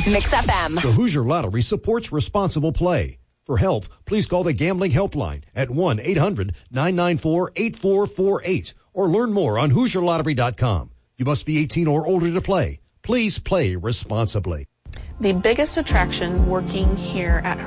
Mix FM. The Hoosier Lottery supports responsible play. For help, please call the Gambling Helpline at 1-800-994-8448 or learn more on HoosierLottery.com. You must be 18 or older to play. Please play responsibly. The biggest attraction working here at